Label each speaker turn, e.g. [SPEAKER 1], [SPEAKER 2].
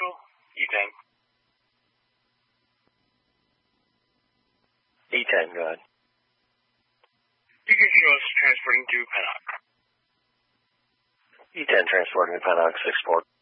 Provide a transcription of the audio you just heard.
[SPEAKER 1] Central, E10.
[SPEAKER 2] E10, go ahead.
[SPEAKER 1] Beacon Heroes transporting to Pennock.
[SPEAKER 2] E10 transporting to Pennock, 6-4.